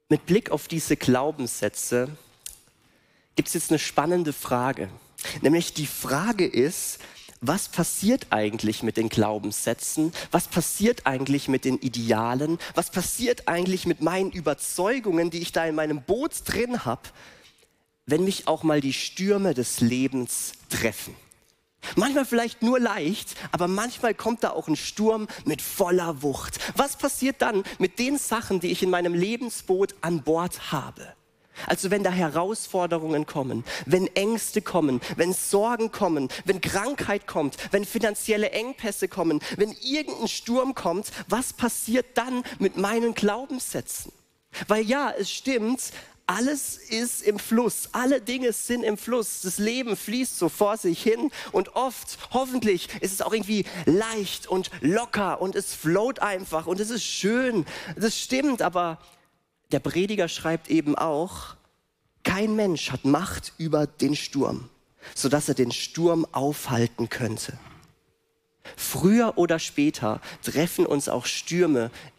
Mit Blick auf diese Glaubenssätze gibt es jetzt eine spannende Frage. Nämlich die Frage ist, was passiert eigentlich mit den Glaubenssätzen? Was passiert eigentlich mit den Idealen? Was passiert eigentlich mit meinen Überzeugungen, die ich da in meinem Boot drin habe, wenn mich auch mal die Stürme des Lebens treffen? Manchmal vielleicht nur leicht, aber manchmal kommt da auch ein Sturm mit voller Wucht. Was passiert dann mit den Sachen, die ich in meinem Lebensboot an Bord habe? Also wenn da Herausforderungen kommen, wenn Ängste kommen, wenn Sorgen kommen, wenn Krankheit kommt, wenn finanzielle Engpässe kommen, wenn irgendein Sturm kommt, was passiert dann mit meinen Glaubenssätzen? Weil ja, es stimmt, alles ist im Fluss, alle Dinge sind im Fluss, das Leben fließt so vor sich hin und oft, hoffentlich, ist es auch irgendwie leicht und locker und es float einfach und es ist schön, das stimmt, aber der Prediger schreibt eben auch, kein Mensch hat Macht über den Sturm, sodass er den Sturm aufhalten könnte. Früher oder später treffen uns auch Stürme